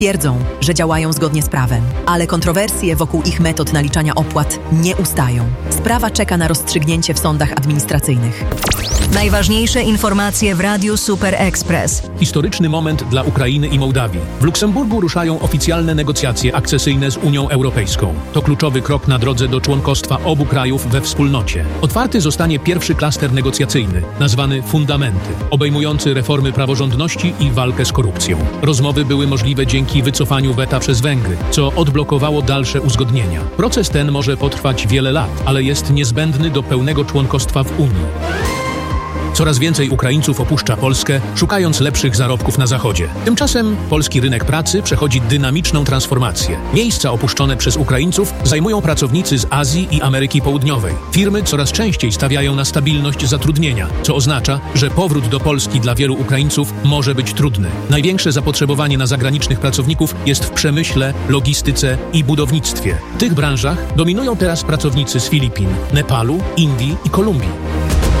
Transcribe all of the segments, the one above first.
Twierdzą, że działają zgodnie z prawem, ale kontrowersje wokół ich metod naliczania opłat nie ustają. Sprawa czeka na rozstrzygnięcie w sądach administracyjnych. Najważniejsze informacje w Radiu Super Express. Historyczny moment dla Ukrainy i Mołdawii. W Luksemburgu ruszają oficjalne negocjacje akcesyjne z Unią Europejską. To kluczowy krok na drodze do członkostwa obu krajów we wspólnocie. Otwarty zostanie pierwszy klaster negocjacyjny, nazwany Fundamenty, obejmujący reformy praworządności i walkę z korupcją. Rozmowy były możliwe dzięki wycofaniu weta przez Węgry, co odblokowało dalsze uzgodnienia. Proces ten może potrwać wiele lat, ale jest niezbędny do pełnego członkostwa w Unii. Coraz więcej Ukraińców opuszcza Polskę, szukając lepszych zarobków na Zachodzie. Tymczasem polski rynek pracy przechodzi dynamiczną transformację. Miejsca opuszczone przez Ukraińców zajmują pracownicy z Azji i Ameryki Południowej. Firmy coraz częściej stawiają na stabilność zatrudnienia, co oznacza, że powrót do Polski dla wielu Ukraińców może być trudny. Największe zapotrzebowanie na zagranicznych pracowników jest w przemyśle, logistyce i budownictwie. W tych branżach dominują teraz pracownicy z Filipin, Nepalu, Indii i Kolumbii.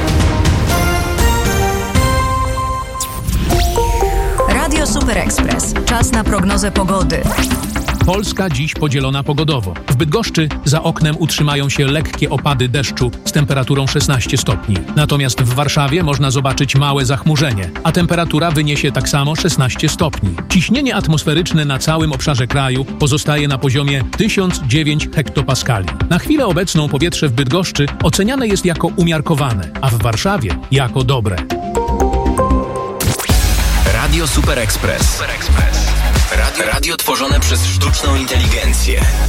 Radio Super Express. Czas na prognozę pogody. Polska dziś podzielona pogodowo. W Bydgoszczy za oknem utrzymają się lekkie opady deszczu z temperaturą 16 stopni. Natomiast w Warszawie można zobaczyć małe zachmurzenie, a temperatura wyniesie tak samo 16 stopni. Ciśnienie atmosferyczne na całym obszarze kraju pozostaje na poziomie 1009 hektopaskali. Na chwilę obecną powietrze w Bydgoszczy oceniane jest jako umiarkowane, a w Warszawie jako dobre. Radio Super Express. Radio tworzone przez sztuczną inteligencję.